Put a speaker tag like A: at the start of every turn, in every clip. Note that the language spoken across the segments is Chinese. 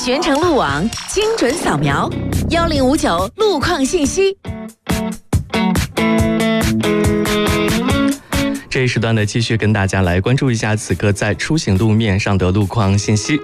A: 全程路网，精准扫描1059路况信息。
B: 这一时段呢，继续跟大家来关注一下此刻在出行路面上的路况信息。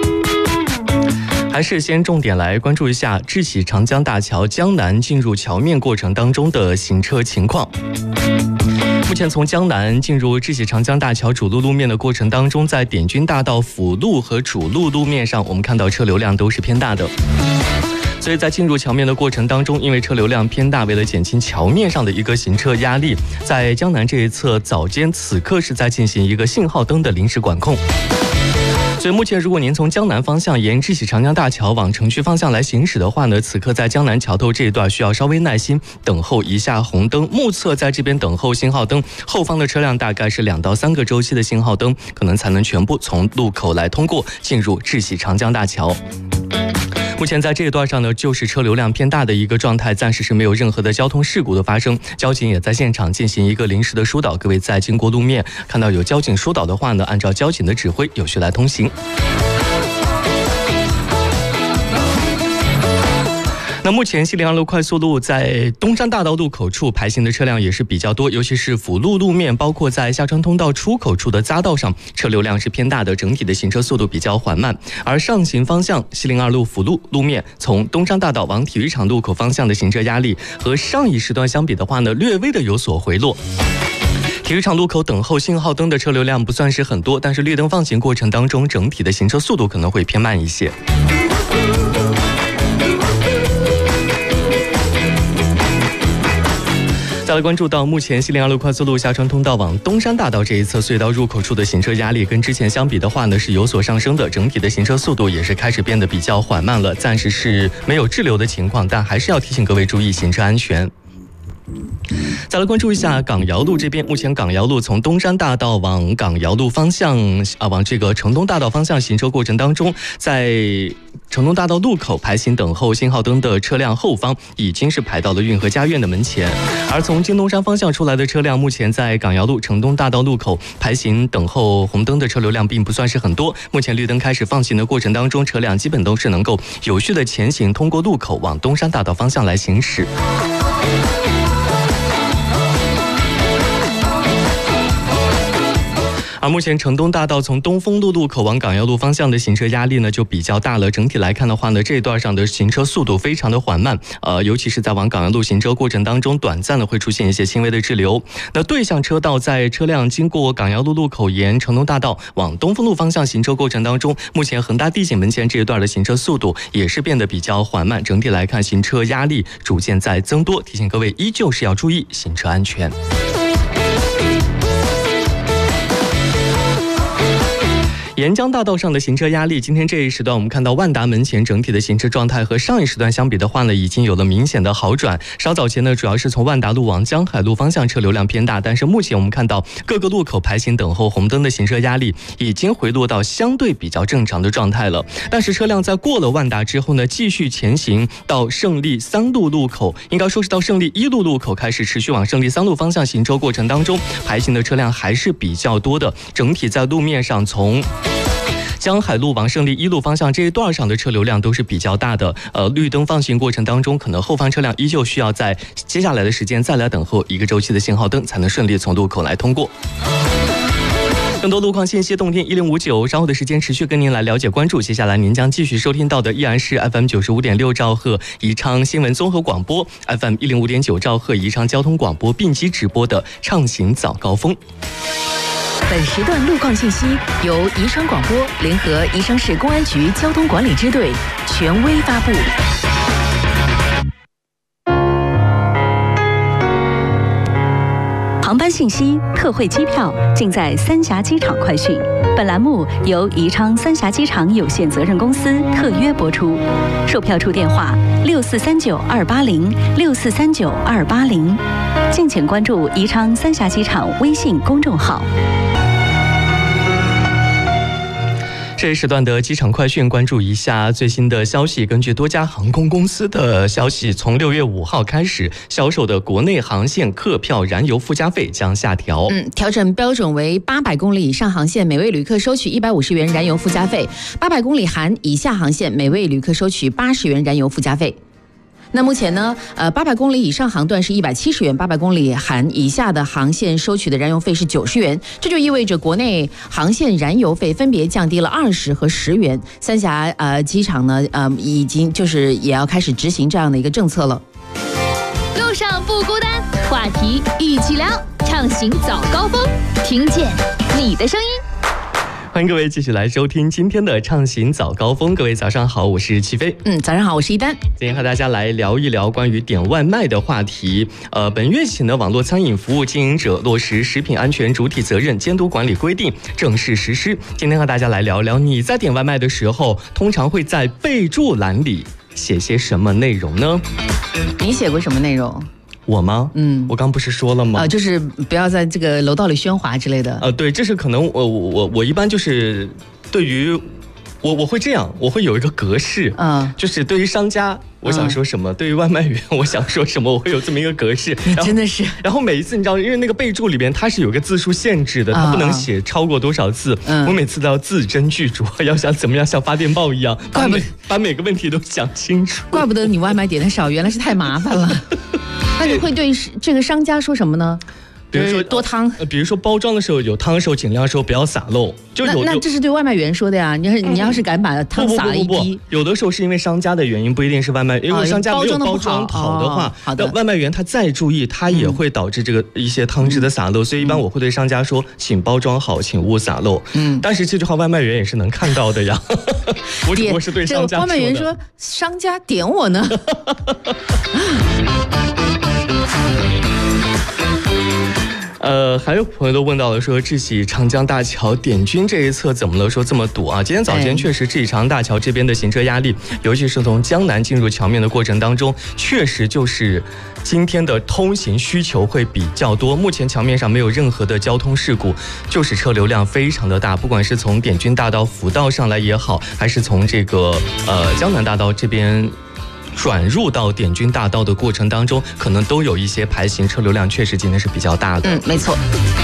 B: 还是先重点来关注一下智喜长江大桥江南进入桥面过程当中的行车情况。目前从江南进入智喜长江大桥主路路面的过程当中，在点军大道辅路和主路路面上，我们看到车流量都是偏大的。所以在进入桥面的过程当中，因为车流量偏大，为了减轻桥面上的一个行车压力，在江南这一侧早间此刻是在进行一个信号灯的临时管控。所以目前如果您从江南方向沿智喜长江大桥往城区方向来行驶的话呢，此刻在江南桥头这一段需要稍微耐心等候一下红灯，目测在这边等候信号灯，后方的车辆大概是2到3个周期的信号灯，可能才能全部从路口来通过进入智喜长江大桥。目前在这一段上呢，就是车流量偏大的一个状态，暂时是没有任何的交通事故的发生。交警也在现场进行一个临时的疏导，各位在经过路面看到有交警疏导的话呢，按照交警的指挥有序来通行。那目前西陵2路快速路在东山大道路口处排行的车辆也是比较多，尤其是辅路路面，包括在下川通道出口处的匝道上，车流量是偏大的，整体的行车速度比较缓慢。而上行方向西陵2路辅路路面，从东山大道往体育场路口方向的行车压力和上一时段相比的话呢，略微的有所回落。体育场路口等候信号灯的车流量不算是很多，但是绿灯放行过程当中，整体的行车速度可能会偏慢一些。再来关注到目前西陵2路快速路下川通道往东山大道这一侧隧道入口处的行车压力跟之前相比的话呢是有所上升的，整体的行车速度也是开始变得比较缓慢了，暂时是没有滞留的情况，但还是要提醒各位注意行车安全。再来关注一下港瑶路这边，目前港瑶路从东山大道往港瑶路方向往这个城东大道方向行车过程当中，在城东大道路口排行等候信号灯的车辆后方已经是排到了运河家苑的门前，而从京东山方向出来的车辆，目前在港瑶路城东大道路口排行等候红灯的车流量并不算是很多，目前绿灯开始放行的过程当中，车辆基本都是能够有序的前行，通过路口往东山大道方向来行驶。而目前城东大道从东风路路口往港瑶路方向的行车压力呢就比较大了，整体来看的话呢，这一段上的行车速度非常的缓慢，尤其是在往港瑶路行车过程当中，短暂的会出现一些轻微的滞留。那对向车道在车辆经过港瑶路路口沿城东大道往东风路方向行车过程当中，目前恒大地景门前这一段的行车速度也是变得比较缓慢，整体来看行车压力逐渐在增多，提醒各位依旧是要注意行车安全。沿江大道上的行车压力，今天这一时段我们看到万达门前整体的行车状态和上一时段相比的话呢，已经有了明显的好转。稍早前呢，主要是从万达路往江海路方向车流量偏大，但是目前我们看到各个路口排行等候红灯的行车压力已经回落到相对比较正常的状态了。但是车辆在过了万达之后呢，继续前行到胜利3路路口，应该说是到胜利1路路口开始持续往胜利3路方向行车过程当中，排行的车辆还是比较多的。整体在路面上从江海路往胜利1路方向这一段上的车流量都是比较大的，绿灯放行过程当中，可能后方车辆依旧需要在接下来的时间再来等候1个周期的信号灯，才能顺利从路口来通过。更多路况信息，动听1059，稍后的时间持续跟您来了解关注。接下来您将继续收听到的依然是 FM 95.6兆赫宜昌新闻综合广播， FM 105.9兆赫宜昌交通广播并机直播的畅行早高峰。
A: 本时段路况信息由宜昌广播联合宜昌市公安局交通管理支队权威发布。航班信息、特惠机票尽在三峡机场快讯。本栏目由宜昌三峡机场有限责任公司特约播出。售票处电话6439-280，6439-280。敬请关注宜昌三峡机场微信公众号。
B: 这一时段的机场快讯，关注一下最新的消息。根据多家航空公司的消息，从6月5号开始，销售的国内航线客票燃油附加费将下调。
C: 调整标准为800公里以上航线，每位旅客收取150元燃油附加费；800公里含以下航线，每位旅客收取80元燃油附加费。那目前呢，800公里以上航段是170元，800公里含以下的航线收取的燃油费是90元，这就意味着国内航线燃油费分别降低了20和10元。三峡机场呢已经就是也要开始执行这样的一个政策了。
D: 路上不孤单，话题一起聊，畅行早高峰，听见你的声音。
B: 欢迎各位继续来收听今天的畅行早高峰。各位早上好，我是齐飞。
C: 早上好，我是一丹。
B: 今天和大家来聊一聊关于点外卖的话题。本月起呢，网络餐饮服务经营者落实食品安全主体责任监督管理规定正式实施。今天和大家来聊聊，你在点外卖的时候，通常会在备注栏里写些什么内容呢？
C: 你写过什么内容？
B: 我吗？我刚不是说了吗？
C: 就是不要在这个楼道里喧哗之类的。
B: 对，这是可能我一般就是对于我会这样，我会有一个格式，就是对于商家我想说什么，对于外卖员我想说什么，我会有这么一个格式。
C: 真的是。然
B: 后每一次你知道，因为那个备注里边它是有个字数限制的，它不能写超过多少字。我每次都要字斟句酌，要想怎么样像发电报一样，把每个问题都想清楚。
C: 怪不得你外卖点的少，原来是太麻烦了。那你会对这个商家说什么呢？
B: 比如说
C: 多汤，
B: 比如说包装的时候有汤的时候，尽量说不要洒漏。
C: 那这是对外卖员说的呀。你要是敢把汤洒了一滴，
B: 有的时候是因为商家的原因，不一定是外卖。因为商家没有包装好的话，那外卖员他再注意，他也会导致这个一些汤汁的洒漏。所以一般我会对商家说，请包装好，请勿洒漏。但是这句话外卖员也是能看到的呀。我只不过是对商家说的。
C: 外卖员说，商家点我呢。
B: 还有朋友都问到了说，智喜长江大桥点军这一侧怎么了？说这么堵啊！今天早间确实智喜长江大桥这边的行车压力，尤其是从江南进入桥面的过程当中，确实就是今天的通行需求会比较多。目前桥面上没有任何的交通事故，就是车流量非常的大，不管是从点军大道辅道上来也好，还是从这个江南大道这边转入到点军大道的过程当中，可能都有一些排行，车流量确实今天是比较大的。
C: 没错。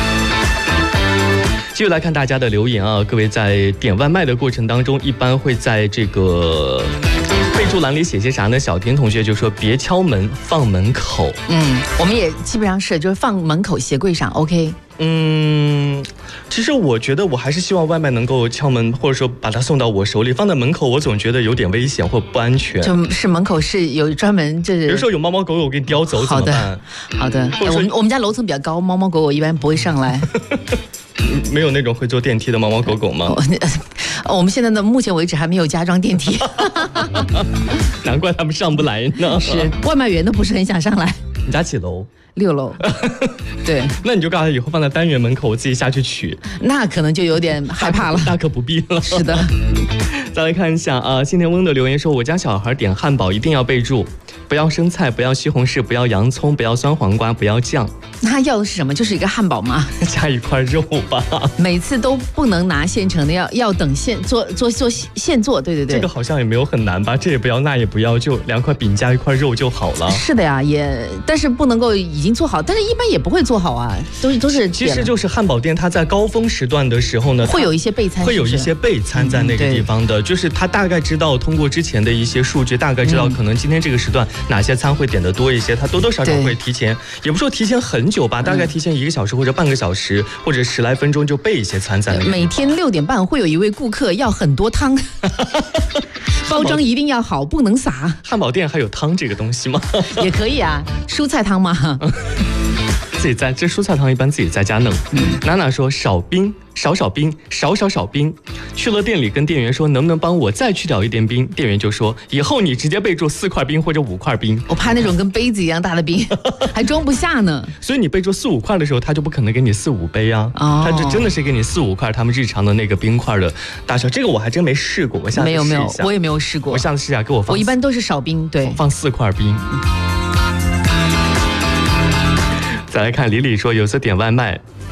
B: 继续来看大家的留言啊，各位在点外卖的过程当中，一般会在这个备注栏里写些啥呢？小田同学就说别敲门，放门口。
C: 我们也基本上是就是放门口鞋柜上 ，OK。
B: 其实我觉得我还是希望外卖能够敲门，或者说把它送到我手里。放在门口，我总觉得有点危险或不安全。
C: 就是门口是有专门比
B: 如说有猫猫狗狗给你叼走怎么办？
C: 好的。我们家楼层比较高，猫猫狗狗一般不会上来。
B: 没有那种会坐电梯的猫猫狗狗吗？
C: 我们现在的目前为止还没有加装电梯。
B: 难怪他们上不来呢。
C: 是外卖员都不是很想上来。
B: 你家几楼
C: ？6楼。对。
B: 那你就告诉他以后放在单元门口，我自己下去取。
C: 那可能就有点害怕了。
B: 大可不必了。
C: 是的。
B: 再来看一下新田翁的留言说，我家小孩点汉堡一定要备注，不要生菜，不要西红柿，不要洋葱，不要酸黄瓜，不要酱。
C: 那他要的是什么？就是一个汉堡吗？
B: 加一块肉吧。
C: 每次都不能拿现成的，要等现做现做。对。
B: 这个好像也没有很难吧？这也不要，那也不要，就2块饼加一块肉就好了。
C: 是的呀，但是不能够已经做好，但是一般也不会做好啊，都是。
B: 其实就是汉堡店，它在高峰时段的时候呢，
C: 会有一些备餐，
B: 会有一些备餐在那个地方的，就是他大概知道通过之前的一些数据，大概知道可能今天这个时段哪些餐会点的多一些，他多多少少会提前，也不说提前很久吧，大概提前1个小时或者半个小时或者10来分钟就备一些餐在那里。
C: 每天6点半会有一位顾客要很多汤。包装一定要好，不能洒。
B: 汉堡店还有汤这个东西吗？
C: 也可以啊，蔬菜汤嘛。
B: 自己这蔬菜汤一般自己在家弄。娜娜说少冰，少冰，少冰。去了店里跟店员说能不能帮我再去掉一点冰，店员就说以后你直接备注4块冰或者5块冰。
C: 我怕那种跟杯子一样大的冰，还装不下呢。
B: 所以你备注4、5块的时候，他就不可能给你4、5杯啊。他就真的是给你4、5块，他们日常的那个冰块的大小。这个我还真没试过，我下次试一下。
C: 没有，我也没有试过。
B: 我下次试一下，给我放。
C: 我一般都是少冰，对，
B: 放4块冰。再来看李李说，有次点外卖，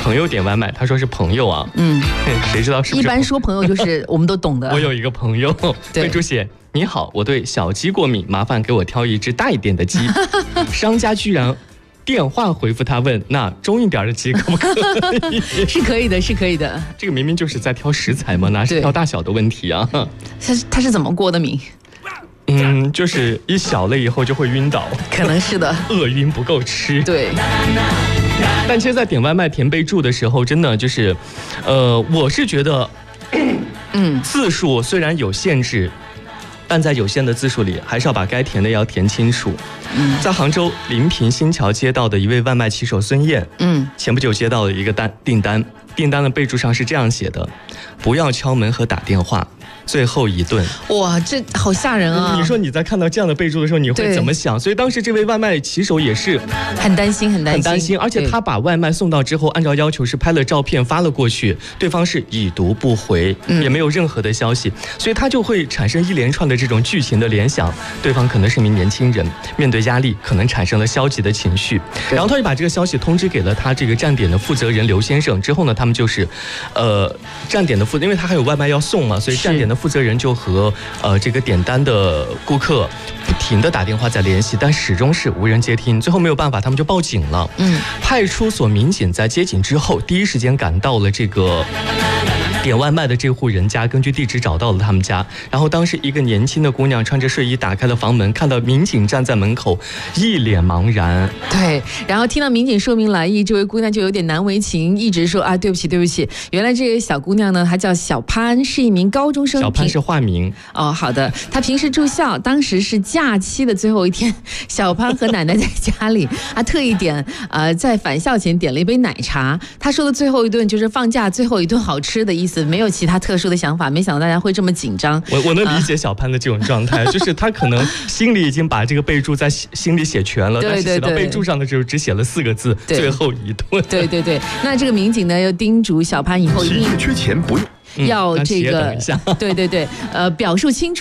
B: 朋友点外卖，他说是朋友啊，谁知道是不是？
C: 一般说朋友就是我们都懂的。
B: 我有一个朋友，备注写：你好，我对小鸡过敏，麻烦给我挑一只大一点的鸡。商家居然电话回复他问：那中一点的鸡可不可以？
C: 是可以的，是可以的。
B: 这个明明就是在挑食材嘛，哪是挑大小的问题啊？
C: 他是怎么过的敏？
B: 就是一小了以后就会晕倒，
C: 可能是的，
B: 饿晕不够吃。
C: 对。
B: 但其实，在点外卖填备注的时候，真的就是，我是觉得，字数虽然有限制，但在有限的字数里，还是要把该填的要填清楚。在杭州临平新桥街道的一位外卖骑手孙燕，前不久接到了一个订单的备注上是这样写的：不要敲门和打电话。最后一顿，
C: 哇，这好吓人啊！
B: 你说你在看到这样的备注的时候，你会怎么想？所以当时这位外卖骑手也是
C: 很担心，
B: 而且他把外卖送到之后，按照要求是拍了照片发了过去，对方是已读不回，也没有任何的消息，所以他就会产生一连串的这种剧情的联想，对方可能是一名年轻人，面对压力可能产生了消极的情绪，然后他就把这个消息通知给了他这个站点的负责人刘先生，之后呢，他们就是站点的因为他还有外卖要送嘛，所以站点的负责人就和这个点单的顾客不停的打电话在联系，但始终是无人接听，最后没有办法，他们就报警了。派出所民警在接警之后，第一时间赶到了这个点外卖的这户人家，根据地址找到了他们家，然后当时一个年轻的姑娘穿着睡衣打开了房门，看到民警站在门口，一脸茫然。
C: 对，然后听到民警说明来意，这位姑娘就有点难为情，一直说啊对不起。原来这个小姑娘呢，她叫小潘，是一名高中生。
B: 小潘是化名。
C: 哦，好的。她平时住校，当时是假期的最后一天，小潘和奶奶在家里，特意在返校前点了一杯奶茶。她说的最后一顿就是放假最后一顿好吃的意思。没有其他特殊的想法，没想到大家会这么紧张。
B: 我能理解小潘的这种状态，就是他可能心里已经把这个备注在心里写全了，但是写到备注上的时候只写了4个字，最后一顿。
C: 对，那这个民警呢又叮嘱小潘以后一定
E: 缺钱不用。
C: 要这个，对，表述清楚。